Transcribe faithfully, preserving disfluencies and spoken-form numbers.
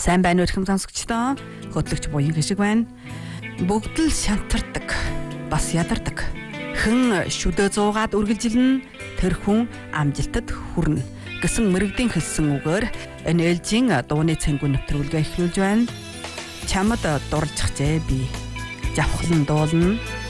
Сайн байна уу эрхэм сонсогчдоо. Хөтлөгч буян гişиг байна. Бүгд л шантардаг, бас ядардаг. Хэн шүдэ зуугаад үргэлжилнэ, тэр хүн амжилтад хүрнэ гэсэн мэрэгдийн хэлсэн үгээр энэ ээлжийн дууны цэнгүү нэвтрүүлгээ эхлүүлж байна. Чамд дурлжчихжээ би. Завхлан дуулна.